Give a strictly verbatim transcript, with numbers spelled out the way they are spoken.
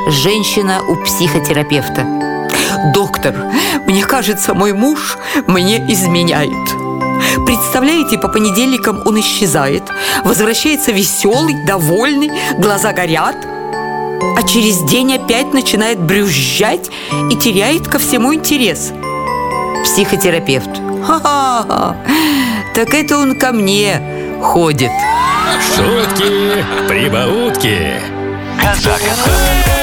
Женщина у психотерапевта. Доктор, мне кажется, мой муж мне изменяет. Представляете, по понедельникам он исчезает, возвращается веселый, довольный, глаза горят, а через день опять начинает брюзжать и теряет ко всему интерес. Психотерапевт. Ха-ха-ха, так это он ко мне ходит. Шутки, прибаутки. Казак.